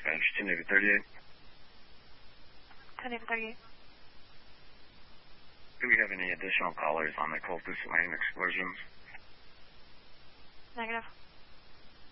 dispatch, 10 Navy 38. 10 Navy 38. Do we have any additional callers on the Cultus Lane explosions? Negative.